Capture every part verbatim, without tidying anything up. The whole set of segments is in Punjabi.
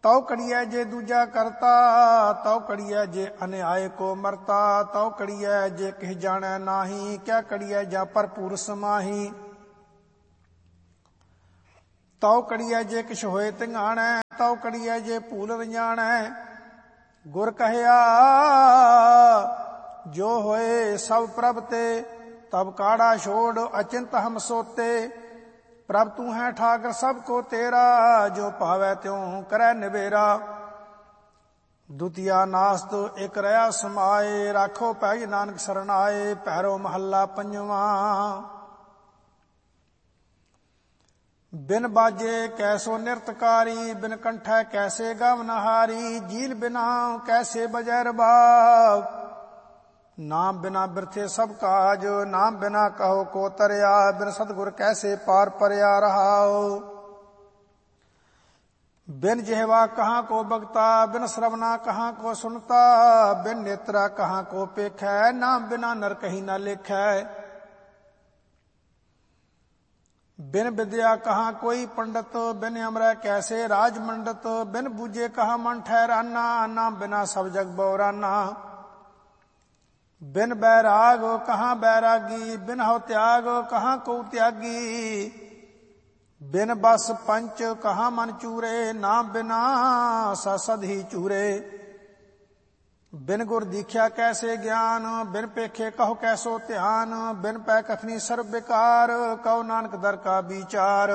ਤਉ ਕੜੀਐ ਜੇ ਦੂਜਾ ਕਰਤਾ, ਤਉ ਕੜੀਐ ਜੇ ਅਨਿਆਏ ਕੋ ਮਰਤਾ, ਤਉ ਕੜੀਐ ਜੇ ਕਿਹ ਜਾਣੈ ਨਾਹੀ, ਕਿਆ ਕੜੀਐ ਜਾਂ ਭਰਪੂਰ ਸਮਾਹੀ। ਤਉ ਕੜੀਐ ਜੇ ਕਿਛ ਹੋਏ ਤਿੰਘਾਣੈ, ਤਉ ਕੜੀਐ ਜੇ ਭੂਲ ਰੰਜਾਣੈ। ਗੁਰ ਕਹਿਆ ਜੋ ਹੋਏ ਸਭ ਪ੍ਰਭ ਤੇ, ਤਬ ਕਾੜਾ ਛੋੜ ਅਚਿੰਤ ਹਮ ਸੋਤੇ। ਪ੍ਰਭ ਤੂੰ ਹੈ ਠਾਕਰ ਸਭ ਕੋ ਤੇਰਾ, ਜੋ ਭਾਵੈ ਤਿਉ ਕਰੈ ਨਿਬੇਰਾ। ਦੁਤੀਆ ਨਾਸਤ ਇਕ ਰਹਾ ਸਮਾਏ, ਰਾਖੋ ਪੈਜ ਨਾਨਕ ਸਰਨਾਏ। ਭੈਰੋ ਮਹੱਲਾ ਪੰਜਵਾਂ। ਬਿਨ ਬਾਜੇ ਕੈਸੋ ਨਿਰਤਕਾਰੀ, ਬਿਨ ਕੰਠੈ ਕੈਸੇ ਗਵਨਹਾਰੀ। ਜੀਲ ਬਿਨਾ ਕੈਸੇ ਬਜੈ ਰਬਾਬ, ਨਾਮ ਬਿਨਾ ਬਿਰਥੇ ਸਭ ਕਾਜ। ਨਾਮ ਬਿਨਾ ਕਹੋ ਕੋ ਤਰਿਆ, ਬਿਨ ਸਤਿਗੁਰ ਕੈਸੇ ਪਾਰ ਪਰਿਆ ਰਹਾਉ। ਬਿਨ ਜਿਹਵਾ ਕਹਾਂ ਕੋ ਬਗਤਾ, ਬਿਨ ਸਰਵਨਾ ਕਹਾਂ ਕੋ ਸੁਨਤਾ। ਬਿਨ ਨੇਤਰਾ ਕਹਾਂ ਕੋ ਪੇਖੈ, ਨਾਮ ਬਿਨਾ ਨਰ ਕਹੀ ਨਾ ਲੇਖੈ। ਬਿਨ ਵਿਦਿਆ ਕਹਾਂ ਕੋਈ ਪੰਡਤ, ਬਿਨ ਅਮਰੈ ਕੈਸੇ ਰਾਜ ਮੰਡਤ। ਬਿਨ ਬੂਝੇ ਕਹਾਂ ਮਨ ਠਹਿਰਾਨਾ, ਨਾਮ ਬਿਨਾ ਸਭ ਜਗ ਬਉਰਾਨਾ। ਬਿਨ ਬੈਰਾਗ ਕਹਾਂ ਬੈਰਾਗੀ, ਬਿਨ ਹਉ ਤਿਆਗ ਕਹਾਂ ਕੋ ਤਿਆਗੀ। ਬਿਨ ਬਸ ਪੰਚ ਕਹਾਂ ਮਨ ਚੂਰੇ, ਨਾਮ ਬਿਨਾ ਸਦ ਹੀ ਚੂਰੇ। ਬਿਨ ਗੁਰ ਦੀਖਿਆ ਕੈਸੇ ਗਿਆਨ, ਬਿਨ ਪੇਖੇ ਕਹੋ ਕੈਸੋ ਧਿਆਨ। ਬਿਨ ਪੈ ਕਥਨੀ ਸਰਬ ਬਿਕਾਰ, ਕਹੋ ਨਾਨਕ ਦਰ ਕਾ ਵਿਚਾਰ।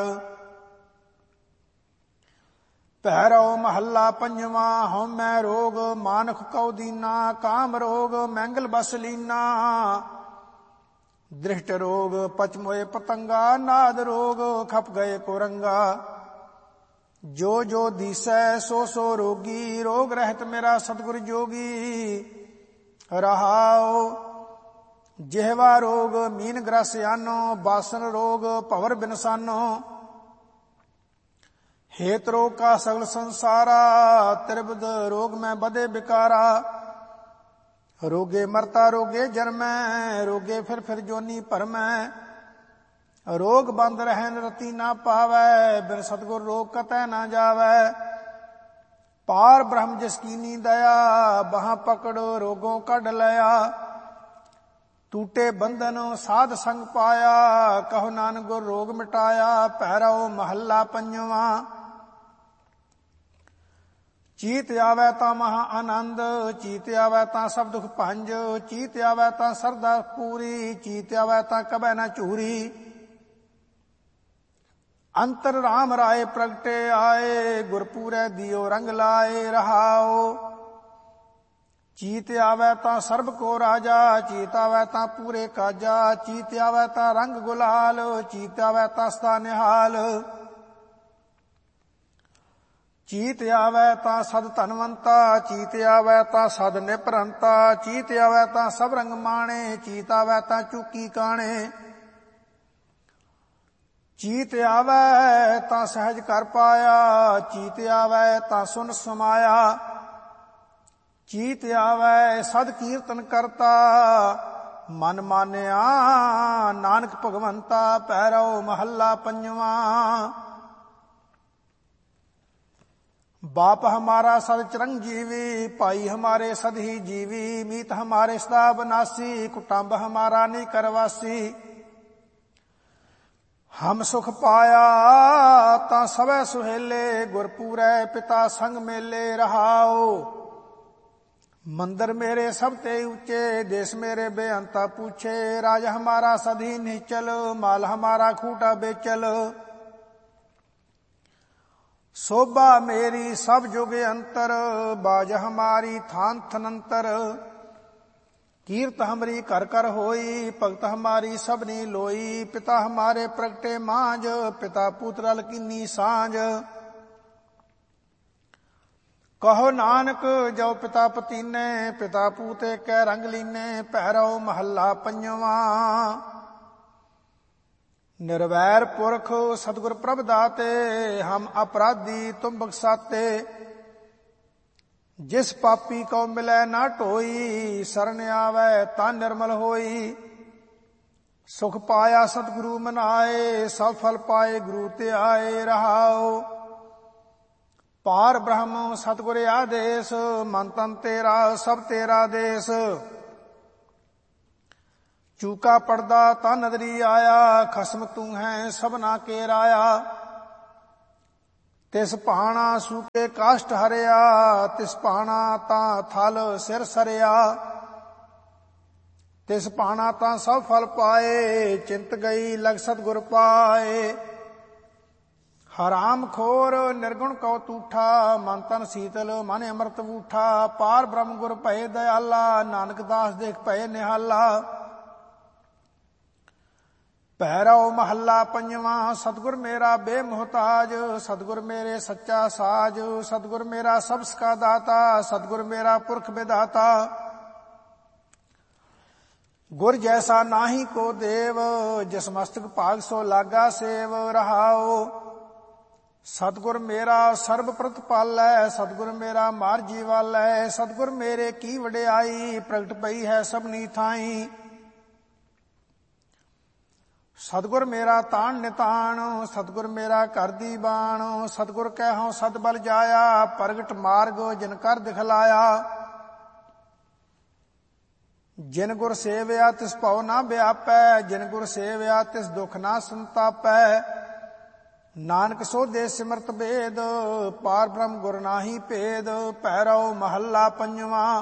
ਭੈਰੋ ਮਹੱਲਾ ਪੰਜਵਾਂ। ਹਉਮੈ ਰੋਗ ਮਾਨੁਖ ਕਉ ਦੀਨਾ, ਕਾਮ ਰੋਗ ਮੈਂਗਲ ਬਸ ਲੀਨਾ। ਦ੍ਰਿਸ਼ਟ ਰੋਗ ਪਚ ਮੋਏ ਪਤੰਗਾ, ਨਾਦ ਰੋਗ ਖਪ ਗਏ ਕੋ ਰੰਗਾ। ਜੋ ਜੋ ਦੀਸੈ ਸੋ ਸੋ ਰੋਗੀ, ਰੋਗ ਰਹਿਤ ਮੇਰਾ ਸਤਿਗੁਰ ਜੋਗੀ। ਰਹਾਉ ਜਿਹਵਾ ਰੋਗ ਮੀਨ ਗ੍ਰਸ ਆਨੋ, ਬਾਸਨ ਰੋਗ ਭਵਰ ਬਿਨਸਾਨੋ। ਹੇਤ ਰੋਗ ਕਾ ਸਗਲ ਸੰਸਾਰਾ, ਤਿਰਬਦ ਰੋਗ ਮੈਂ ਬਦੇ ਬਿਕਾਰਾ। ਰੋਗੇ ਮਰਤਾ ਰੋਗੇ ਜਨਮੈ, ਰੋਗੇ ਫਿਰ ਫਿਰ ਜੋਨੀ ਭਰਮੈ। ਰੋਗ ਬੰਦ ਰਹਿਨ ਰਤੀ ਨਾ ਪਾਵੈ, ਬਿਨ ਸਤਿਗੁਰ ਰੋਗ ਕਤੈ ਨਾ ਜਾਵੈ। ਪਾਰ ਬ੍ਰਹਮ ਜਿਸ ਕੀਨੀ ਦਇਆ, ਬਾਹਾਂ ਪਕੜ ਰੋਗੋਂ ਕੱਢ ਲਿਆ। ਟੂਟੇ ਬੰਧਨ ਸਾਧ ਸੰਗ ਪਾਇਆ, ਕਹੋ ਨਾਨਕ ਗੁਰ ਰੋਗ ਮਿਟਾਇਆ। ਭੈਰੋ ਮਹੱਲਾ ਪੰਜਵਾਂ। ਚੀਤ ਆਵੈ ਤਾਂ ਮਹਾ ਆਨੰਦ, ਚੀਤ ਆਵੈ ਤਾਂ ਸਭ ਦੁਖ ਭੰਜ। ਚੀਤ ਆਵੈ ਤਾਂ ਸਰਦਾ ਪੂਰੀ, ਚੀਤ ਆਵੈ ਤਾਂ ਕਬੈ ਨਾ ਝੂਰੀ। ਅੰਤਰ ਰਾਮ ਰਾਏ ਪ੍ਰਗਟੇ ਆਏ, ਗੁਰਪੂਰੈ ਦਿਓ ਰੰਗ ਲਾਏ। ਰਹਾਉ ਚੀਤ ਆਵੈ ਤਾਂ ਸਰਬ ਕੋ ਰਾਜਾ, ਚੀਤ ਆਵੈ ਤਾਂ ਪੂਰੇ ਕਾਜਾ। ਚੀਤ ਆਵੈ ਤਾਂ ਰੰਗ ਗੁਲਾਲ, ਚੀਤ ਆਵੈ ਤਾਂ ਸਦਾ ਨਿਹਾਲ। ਚੀਤ ਆਵੈ ਤਾਂ ਸਦ ਧਨਵੰਤਾ, ਚੀਤ ਆਵੈ ਤਾਂ ਸਦ ਨਿਪਰੰਤਾ। ਚੀਤ ਆਵੈ ਤਾਂ ਸਭ ਰੰਗ ਮਾਣੇ, ਚੀਤ ਆਵੈ ਤਾਂ ਚੂਕੀ ਕਾਣੇ। ਚੀਤ ਆਵੈ ਤਾਂ ਸਹਿਜ ਕਰ ਪਾਇਆ, ਚੀਤ ਆਵੈ ਤਾਂ ਸੁਨ ਸਮਾਇਆ। ਚੀਤ ਆਵੈ ਸਦ ਕੀਰਤਨ ਕਰਤਾ, ਮਨ ਮਾਨਿਆ ਨਾਨਕ ਭਗਵੰਤਾ। ਭੈਰੋ ਮਹੱਲਾ ਪੰਜਵਾਂ। बाप हमारा सद चिरंजीवी, भाई हमारे सद ही जीवी। मीत हमारे सदा बनासी, कुटुंब हमारा नहीं करवासी। हम सुख पाया ता सवै सुहेले, गुरपूरै पिता संग मेले। रहाओ मंदिर मेरे सब ते ऊंचे, देश मेरे बेअंता पूछे। राज हमारा सदी निश्चल, माल हमारा खूटा बेचल। शोभा मेरी सब जुगे अंतर, बाज हमारी थान थनंतर। कीर्त हमारी कर कर होई, भगत हमारी सबनी लोई। पिता हमारे प्रगटे मांझ, पिता पुत्र कीनी सांझ। कहो नानक जो पिता पतीने, पिता पूते कै रंग लीने। भैरो महला पंजवा। निर्वैर पुरख सतगुर प्रभ दाते, हम अपराधी तुम बख्साते। जिस पापी को मिलै ना ढोई, शरण आवे ता निर्मल होई। सुख पाया सतगुरु मनाए, सब फल पाए गुरु ते आए। रहाओ ਪਾਰ ਬ੍ਰਹਮ ਸਤਿਗੁਰ ਆਦੇਸ, ਮਨ ਤਨ ਤੇਰਾ ਸਭ ਤੇਰਾ ਦੇਸ। ਚੂਕਾ ਪੜਦਾ ਤਾਂ ਨਦਰੀ ਆਇਆ, ਖਸਮ ਤੂੰ ਹੈ ਸਭਨਾ ਕੇ ਰਾਇਆ। ਤਿਸ ਭਾਣਾ ਸੂਕੇ ਕਾਸ਼ਟ ਹਰਿਆ, ਤਿਸ ਭਾਣਾ ਤਾਂ ਥਲ ਸਿਰ ਸਰਿਆ। ਤਿਸ ਭਾਣਾ ਤਾਂ ਸਭ ਫਲ ਪਾਏ, ਚਿੰਤ ਗਈ ਲਗ ਸਤਿਗੁਰ ਪਾਏ। ਹਰਾਮ ਖੋਰ ਨਿਰਗੁਣ ਕਉ ਤੂਠਾ, ਮਨ ਤਨ ਸੀਤਲ ਮਨ ਅੰਮ੍ਰਿਤ ਬੂਠਾ। ਪਾਰ ਬ੍ਰਹਮ ਗੁਰ ਭਏ ਦਇਆਲਾ, ਨਾਨਕ ਦਾਸ ਦੇਖ ਭਏ ਨਿਹਾਲਾ। ਭੈਰਵ ਮਹੱਲਾ ਪੰਜਵਾਂ। ਸਤਿਗੁਰ ਮੇਰਾ ਬੇਮੁਹਤਾਜ, ਸਤਿਗੁਰ ਮੇਰੇ ਸੱਚਾ ਸਾਜ। ਸਤਿਗੁਰ ਮੇਰਾ ਸਬਸ ਕਾ ਦਾਤਾ, ਸਤਿਗੁਰ ਮੇਰਾ ਪੁਰਖ ਵਿਦਾਤਾ। ਗੁਰ ਜੈਸਾ ਨਾਹੀ ਕੋ ਦੇਵ, ਜਿਸ ਮਸਤਕ ਭਾਗ ਸੋ ਲਾਗਾ ਸੇਵ। ਰਹਾਉ ਸਤਿਗੁਰ ਮੇਰਾ ਸਰਬ ਪ੍ਰਤਪਾਲੈ, ਸਤਿਗੁਰ ਮੇਰਾ ਮਾਰਜੀ ਵਾਲੈ। ਸਤਿਗੁਰ ਮੇਰੇ ਕੀ ਵਡਿਆਈ, ਪ੍ਰਗਟ ਪਈ ਹੈ ਸਭਨੀ ਥਾਈ। ਸਤਿਗੁਰ ਮੇਰਾ ਤਾਣ ਨਿਤਾਣ, ਸਤਿਗੁਰ ਮੇਰਾ ਘਰ ਦੀ ਬਾਣ। ਸਤਿਗੁਰ ਕਹਿਉ ਸਦ ਬਲ ਜਾਇਆ, ਪ੍ਰਗਟ ਮਾਰਗ ਜਿਨ ਕਰ ਦਿਖਲਾਇਆ। ਜਿਨ ਗੁਰ ਸੇਵਿਆ ਤਿਸ ਭਉ ਨਾ ਵਿਆਪੈ, ਜਿਨ ਗੁਰ ਸੇਵਿਆ ਤਿਸ ਦੁਖ ਨਾ ਸੰਤਾਪੈ। ਨਾਨਕ ਸੋਧੇ ਸਿਮਰਤ ਬੇਦ, ਪਾਰ ਬ੍ਰਹਮ ਗੁਰ ਨਾਹੀ ਭੇਦ। ਭੈਰਵ ਮਹੱਲਾ ਪੰਜਵਾਂ।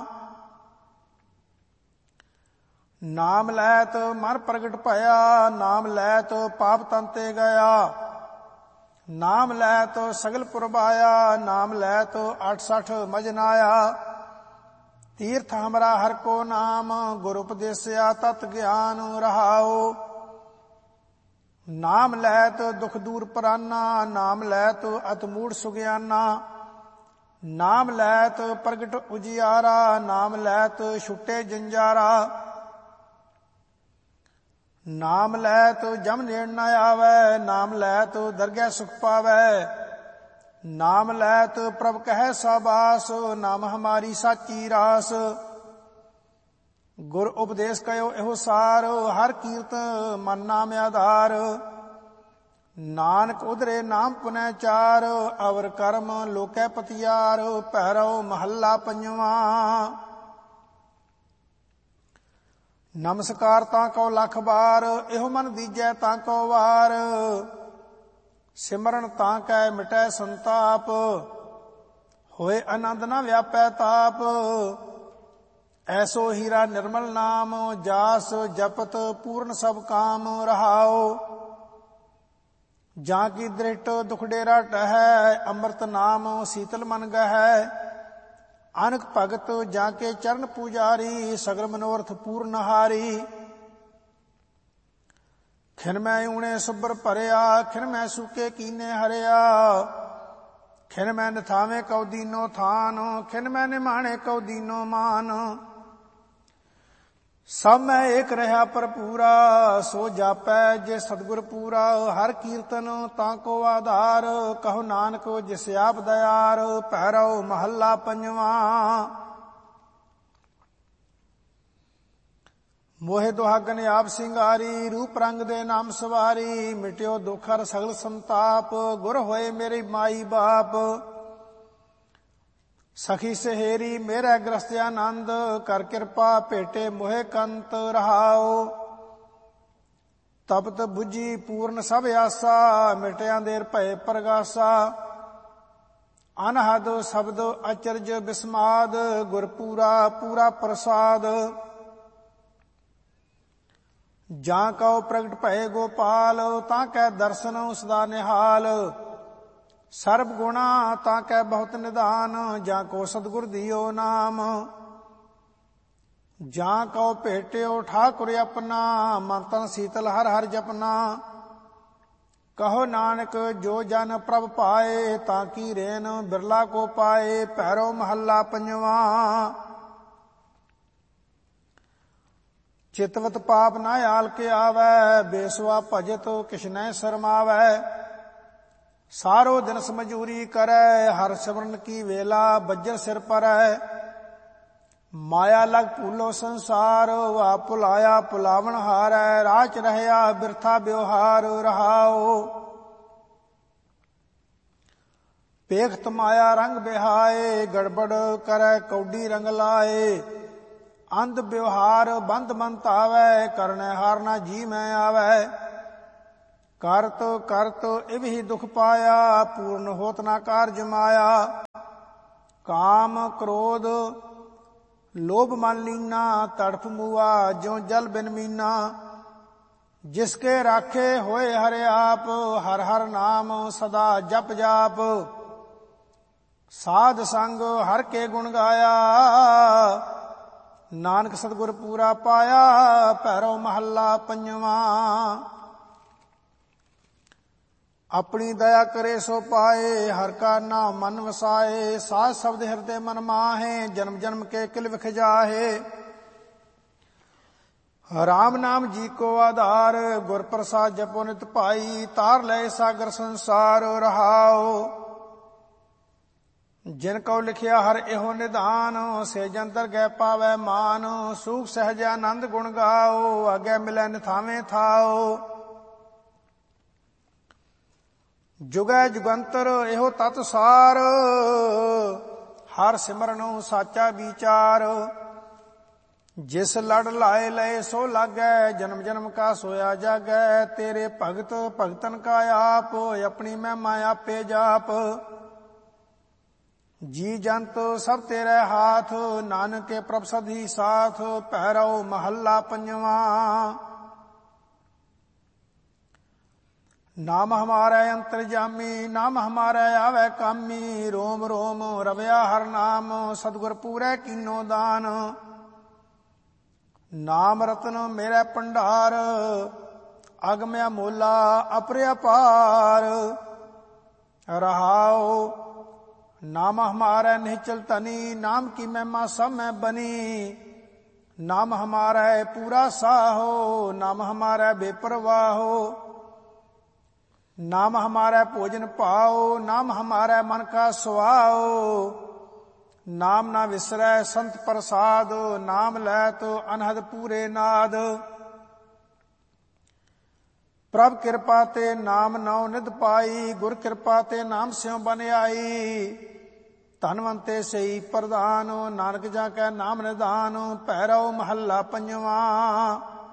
ਨਾਮ ਲੈਤ ਮਨ ਪ੍ਰਗਟ ਭਇਆ, ਨਾਮ ਲੈਤ ਪਾਪ ਤੰਤੇ ਗਿਆ। ਨਾਮ ਲੈਤ ਸਗਲ ਪੁਰਬਾਇਆ, ਨਾਮ ਲੈਤ ਅਠ ਸਠ ਮਜਨਾਇਆ। ਤੀਰਥ ਹਮਰਾ ਹਰ ਕੋ ਨਾਮ, ਗੁਰ ਉਪਦੇਸਿਆ ਤਤ ਗਿਆਨ। ਰਹਾਉ ਨਾਮ ਲੈਤ ਦੁਖ ਦੂਰ ਪਰਾਨਾ, ਨਾਮ ਲੈਤ ਅਤ ਮੂੜ ਸੁਗਿਆਨਾ। ਨਾਮ ਲੈਤ ਪ੍ਰਗਟ ਉਜਿਆਰਾ, ਨਾਮ ਲੈਤ ਛੁਟੇ ਜੰਜਾਰਾ। ਨਾਮ ਲੈਤ ਜਮ ਨੇੜ ਨ ਆਵੈ, ਨਾਮ ਲੈਤ ਦਰਗਹਿ ਸੁਖ ਪਾਵੈ। ਨਾਮ ਲੈਤ ਪ੍ਰਭ ਕਹਿ ਸਾਬਾਸ, ਨਾਮ ਹਮਾਰੀ ਸਾਚੀ ਰਾਸ। ਗੁਰ ਉਪਦੇਸ਼ ਕਯੋ ਇਹੋ ਸਾਰ, ਹਰ ਕੀਰਤ ਮਨ ਨਾਮ ਆਧਾਰ। ਨਾਨਕ ਉਧਰੇ ਨਾਮ ਪੁਨੈ ਚਾਰ, ਅਵਰ ਕਰਮ ਲੋਕੈ ਪਤਿਆਰ। ਭੈਰਵ ਮਹੱਲਾ ਪੰਜਵਾਂ। ਨਮਸਕਾਰ ਤਾਂ ਕਉ ਲੱਖ ਬਾਰ, ਇਹੋ ਮਨ ਦੀਜੈ ਤਾਂ ਕਉ ਵਾਰ। ਸਿਮਰਨ ਤਾਂ ਕੈ ਮਿਟੈ ਸੰਤਾਪ, ਹੋਏ ਆਨੰਦ ਨਾ ਵਿਆਪੈ ਤਾਪ। ਐਸੋ ਹੀਰਾ ਨਿਰਮਲ ਨਾਮ, ਜਾਸ ਜਪਤ ਪੂਰਨ ਸਭ ਕਾਮ। ਰਹਾਉ ਜਾਂ ਕੀ ਦ੍ਰਿਸ਼ਟ ਦੁਖ ਡੇਰਾ ਟਹੈ, ਅੰਮ੍ਰਿਤ ਨਾਮ ਸੀਤਲ ਮਨ ਗਹੈ। ਅਨਕ ਭਗਤ ਜਾਂ ਕੇ ਚਰਨ ਪੂਜਾਰੀ, ਸਗਲ ਮਨੋਰਥ ਪੂਰਨ ਹਾਰੀ। ਖਿਨ ਮੈਂ ਊਣੇ ਸੁਬਰ ਭਰਿਆ, ਖਿਨ ਮੈਂ ਸੂਕੇ ਕੀਨੇ ਹਰਿਆ। ਖਿਨ ਮੈਂ ਨਿਥਾਵੇਂ ਕਉ ਦੀਨੋ ਥਾਨ, ਖਿਨ ਮੈਂ ਨਿਮਾਣੇ ਕਉ ਦੀਨੋ ਮਾਨ। ਸਭ ਮੈਂ ਏਕ ਰਹਾ ਭਰਪੂਰਾ, ਸੋ ਜਾਪੈ ਜੇ ਸਤਿਗੁਰ ਪੂਰਾ। ਹਰ ਕੀਰਤਨ ਤਾਂ ਕੋ ਆਧਾਰ, ਕਹੋ ਨਾਨਕ ਜਿਸ ਆਪ ਦਇਆਰ। ਭੈਰਵ ਮਹੱਲਾ ਪੰਜਵਾਂ। ਮੋਹਿ ਦੁਹਾਗਨ ਆਪ ਸਿੰਗਾਰੀ, ਰੂਪ ਰੰਗ ਦੇ ਨਾਮ ਸਵਾਰੀ। ਮਿਟਿਓ ਦੁਖ ਹਰ ਸਗਲ ਸੰਤਾਪ, ਗੁਰ ਹੋਏ ਮੇਰੀ ਮਾਈ ਬਾਪ। ਸਖੀ ਸਹੇਰੀ ਮੇਰਾ ਗ੍ਰਸਤ ਆਨੰਦ, ਕਰ ਕਿਰਪਾ ਭੇਟੇ ਮੋਹਿ ਕੰਤ। ਰਹਾਉ ਤਪਤ ਬੁਝੀ ਪੂਰਨ ਸਭ ਆਸਾ, ਮਿਟਿਆਂ ਦੇਰ ਭਏ ਪ੍ਰਗਾਸਾ। ਅਨਹਦ ਸ਼ਬਦ ਅਚਰਜ ਬਿਸਮਾਦ, ਗੁਰ ਪੂਰਾ ਪੂਰਾ ਪ੍ਰਸਾਦ। ਜਾਂ ਕਉ ਪ੍ਰਗਟ ਭਏ ਗੋਪਾਲ, ਤਾਂ ਕੈ ਦਰਸ਼ਨ ਉਸਦਾ ਨਿਹਾਲ। ਸਰਬ ਗੁਣਾ ਤਾਂ ਕੈ ਬਹੁਤ ਨਿਧਾਨ, ਜਾਂ ਕੋ ਸਤਿਗੁਰ ਦਿਓ ਨਾਮ। ਜਾਂ ਕਉ ਭੇਟਿਓ ਠਾਕੁਰ ਆਪਣਾ, ਮਨ ਤਨ ਸੀਤਲ ਹਰ ਹਰ ਜਪਨਾ। ਕਹੋ ਨਾਨਕ ਜੋ ਜਨ ਪ੍ਰਭ ਪਾਏ, ਤਾਂ ਕੀ ਰੇਨ ਬਿਰਲਾ ਕੋ ਪਾਏ। ਭੈਰਵ ਮਹੱਲਾ ਪੰਜਵਾਂ। ਚਿਤਵਤ ਪਾਪ ਨਾ ਆਲ ਕੇ ਆਵੈ, ਬੇਸਵਾ ਭਜਤ ਕਿਛਨੈ ਸ਼ਰਮਾਵੈ। ਸਾਰੋ ਦਿਨ ਸਮਝੂਰੀ ਕਰੈ, ਹਰ ਸਿਮਰਨ ਕੀ ਵੇਲਾ ਬੱਜਰ ਸਿਰ ਪਰੈ। ਮਾਇਆ ਲਗ ਭੂਲੋ ਸੰਸਾਰ, ਵਾ ਭੁਲਾਇਆ ਭੁਲਾਵਣ ਹਾਰੈ। ਰਾਚ ਰਹਿਆ ਬਿਰਥਾ ਬਿਵਹਾਰ। ਰਹਾਉ ਪੇਖਤ ਮਾਇਆ ਰੰਗ ਬਿਹਾਏ, ਗੜਬੜ ਕਰੈ ਕੌਡੀ ਰੰਗ ਲਾਏ। ਅੰਧ ਵਿਵਹਾਰ ਬੰਧ ਮਨ ਧਾਵੈ, ਕਰਨੈ ਹਾਰ ਨਾ ਜੀ ਮੈਂ ਆਵੈ। ਕਰਤ ਕਰਤ ਇਵ ਹੀ ਦੁਖ ਪਾਇਆ, ਪੂਰਨ ਹੋਤ ਨਾ ਕਾਰਜ ਮਾਇਆ। ਕਾਮ ਕ੍ਰੋਧ ਲੋਭ ਮਨ ਲੀਨਾ, ਤੜਫ ਮੂਆ ਜਿਉ ਜਲ ਬਿਨ ਮੀਨਾ। ਜਿਸਕੇ ਰਾਖੇ ਹੋਏ ਹਰਿ ਆਪ, ਹਰ ਹਰ ਨਾਮ ਸਦਾ ਜਪ ਜਾਪ। ਸਾਧ ਸੰਗ ਹਰ ਕੇ ਗੁਣ ਗਾਇਆ, ਨਾਨਕ ਸਤਿਗੁਰ ਪੂਰਾ ਪਾਇਆ। ਭੈਰੋ ਮਹੱਲਾ ਪੰਜਵਾਂ। ਆਪਣੀ ਦਇਆ ਕਰੇ ਸੋ ਪਾਏ, ਹਰ ਕਾ ਨਾਮ ਮਨ ਵਸਾਏ। ਸਾਧ ਸ਼ਬਦ ਹਿਰਦੇ ਮਨ ਮਾਹੇ, ਜਨਮ ਜਨਮ ਕੇ ਕਿਲ ਵਿਖ ਜਾਹੇ। ਰਾਮ ਨਾਮ ਜੀ ਕੋ ਆਧਾਰ, ਗੁਰ ਪ੍ਰਸਾਦ ਜਪੋ ਨਿਤ ਭਾਈ। ਤਾਰ ਲਏ ਸਾਗਰ ਸੰਸਾਰ ਰਹਾਓ। ਜਿਨ ਕਉ ਲਿਖਿਆ ਹਰ ਇਹੋ ਨਿਧਾਨ, ਸੇ ਜੰਤਰ ਗੈ ਪਾਵੈ ਮਾਨ। ਸੂਖ ਸਹਿਜ ਆਨੰਦ ਗੁਣ ਗਾਓ, ਆਗੇ ਮਿਲੈ ਨਿਥਾਵੇਂ ਥਾਓ। ਜੁਗੈ ਜੁਗੰਤਰ ਇਹੋ ਤਤ ਸਾਰ, ਹਰ ਸਿਮਰਨੁ ਸਾਚਾ ਵਿਚਾਰ। ਜਿਸ ਲੜ ਲਾਏ ਲਏ ਸੋ ਲਾਗੈ, ਜਨਮ ਜਨਮ ਕਾ ਸੋਇਆ ਜਾਗੈ। ਤੇਰੇ ਭਗਤ ਭਗਤਨ ਕਾ ਆਪ, ਆਪਣੀ ਮਹਿਮਾ ਆਪੇ ਜਾਪ। ਜੀ ਜੰਤ ਸਭ ਤੇਰੇ ਹਾਥ, ਨਾਨਕ ਕੇ ਪ੍ਰਭ ਸਦੀ ਸਾਥ। ਭੈਰੋ ਮਹੱਲਾ ਪੰਜਵਾਂ। ਨਾਮ ਹਮਾਰੇ ਅੰਤਰਜਾਮੀ, ਨਾਮ ਹਮਾਰੇ ਆਵੇ ਕਾਮੀ। ਰੋਮ ਰੋਮ ਰਵਿਆ ਹਰ ਨਾਮ, ਸਤਿਗੁਰ ਪੂਰੈ ਕੀਨੋ ਦਾਨ। ਨਾਮ ਰਤਨ ਮੇਰੇ ਭੰਡਾਰ, ਅਗਮ ਅਮੋਲਾ ਅਪਰਿਆਪਾਰ। ਰਹਾਉ नाम हमारा निश्चल तनी, नाम की महिमा सब में बनी। नाम हमारा पूरा साहो, नाम हमारा बेपरवाहो। नाम हमारा भोजन पाओ, नाम हमारा मन का सुहाओ। नाम ना विसरै संत प्रसाद, नाम लै तो अनहद पूरे नाद। प्रभ कृपा ते नाम नौ निध पाई, गुर कृपा ते नाम स्यों बन आई। धनवंते सही प्रधान, नानक जा कै नाम निधान। भैरव महला पंजवां।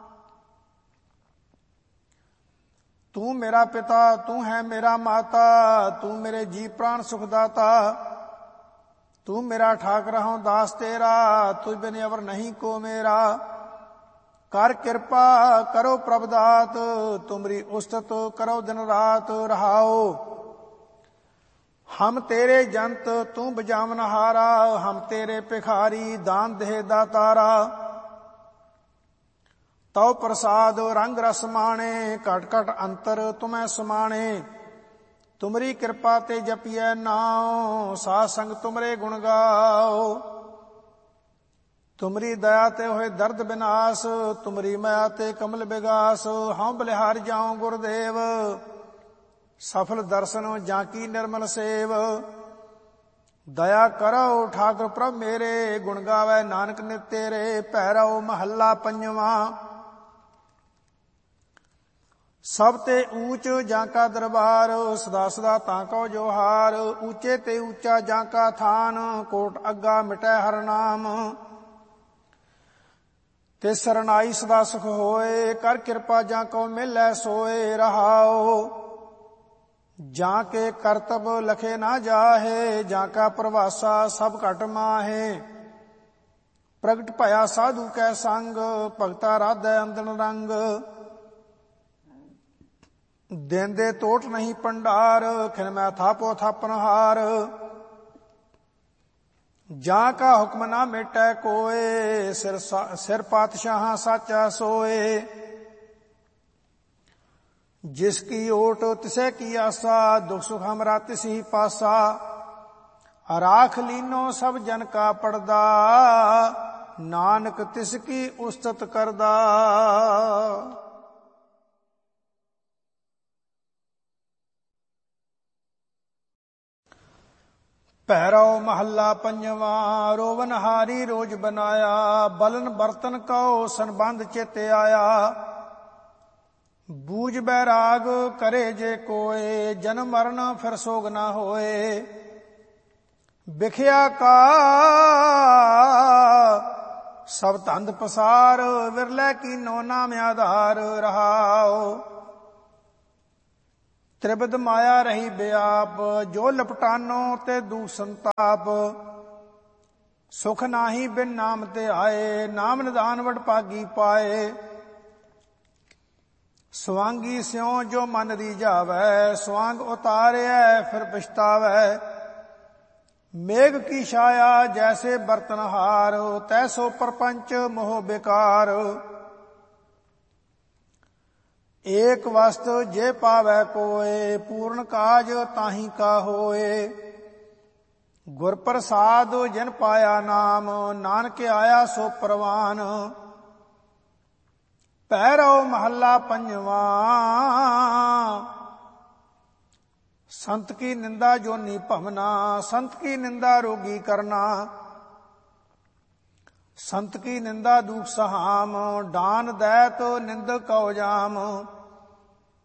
तू मेरा पिता, तू है मेरा माता। तू मेरे जी प्राण सुखदाता। तू मेरा ठाकर हूँ दास तेरा, तुझ बिन अवर नहीं को मेरा। कर कृपा करो प्रभदात, तुमरी उस्तत करो दिन रात। रहाओ हम तेरे जंत तू बजावन हारा, हम तेरे भिखारी दान दे दातारा। तौ प्रसाद रंग रस माणे, घट घट अंतर तुम्हें समाणे। तुमरी कृपा ते जपिए नाओ, साध संग तुमरे गुण गाओ। तुमरी दया ते होए दर्द विनाश, तुमरी माया ते कमल विगास। हाँ बलिहार जाऊं गुरुदेव, सफल दर्शन जाकी निर्मल सेव। दया करो ठाकुर प्रभ मेरे, गुण गावे नानक नित तेरे। भैरव महला पंजवां। सब ते ऊंच जाका दरबार, सदा सदा ताको जोहार। ऊंचे ते ऊंचा जाका थान, कोट अग्गा मिटै हर नाम। ते सरनाई सदा सुख होए, कर कृपा जाको मिलै सोए। रहाओ जाके करतब लखे ना जाहे, जाका प्रवासा सब घट माहे। प्रगट भया साधु कै संग, भगता राधे अंदन रंग। देंदे तोट नहीं भंडार, खिन मैं थापो थापन हार। जाका हुक्म ना मेटै कोय, सिर सिर पातशाह साचा सोए। जिसकी ओट तिसे की आसा, दुख सुख हमरा तिस ही पासा। राख लीनो सब जन का पड़दा, नानक तिसकी उस्तत करदा। भैरव महला पंजवा। रोवन हारी रोज बनाया, बलन बर्तन कौ संबंध चेते आया। बूझ बैराग करे जे कोय, जन्म मरण फिर सोग ना होए। ਵਿਖਿਆ ਕਾ ਸਭ ਧੰਦ ਪਸਾਰ, ਵਿਰਲੇ ਕੀਨੋ ਨਾਮ ਆਧਾਰ ਰਹਾਓ। ਤ੍ਰਿਬਦ ਮਾਇਆ ਰਹੀ ਬਿਆਪ, ਜੋ ਲਪਟਾਨੋ ਤੇ ਦੁਖ ਸੰਤਾਪ। ਸੁਖ ਨਾਹੀ ਬਿਨ ਨਾਮ ਤੇ ਆਏ, ਨਾਮ ਨਿਧਾਨ ਵਡਭਾਗੀ ਪਾਏ। ਸਵਾਂਗੀ ਸਿਉ ਜੋ ਮਨ ਰੀਝਾਵੈ, ਸਵਾਂਗ ਉਤਾਰਿਐ ਫਿਰ ਪਛਤਾਵੈ। ਮੇਘ ਕੀ ਛਾਇਆ ਜੈਸੇ ਬਰਤਨਹਾਰ, ਤੈਸੋ ਪਰਪੰਚ ਮੋਹ ਬਿਕਾਰ। ਏਕ ਵਸਤ ਜੇ ਪਾਵੈ ਕੋਏ, ਪੂਰਨ ਕਾਜ ਤਾਹੀ ਕਾ ਹੋਏ। ਗੁਰ ਪ੍ਰਸਾਦ ਜਿਨ ਪਾਇਆ ਨਾਮ, ਨਾਨਕ ਆਇਆ ਸੋ ਪ੍ਰਵਾਨ। ਪੈਰੋ ਮਹੱਲਾ ਪੰਜਵਾ, ਸੰਤ ਕੀ ਨਿੰਦਾ ਜੋਨੀ ਭਵਨਾ, ਸੰਤ ਕੀ ਨਿੰਦਾ ਰੋਗੀ ਕਰਨਾ। ਸੰਤ ਕੀ ਨਿੰਦਾ ਦੁਖ ਸਹਾਮ, ਡਾਨ ਦੈਤ ਨਿੰਦਕ ਕਉ ਜਾਮ।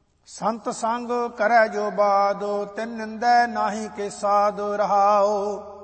ਸੰਤ ਸੰਗ ਕਰੈ ਜੋ ਬਾਦ, ਤਿਨ ਨਿੰਦੈ ਨਾਹੀ ਕੇ ਸਾਧ ਰਹਾਓ।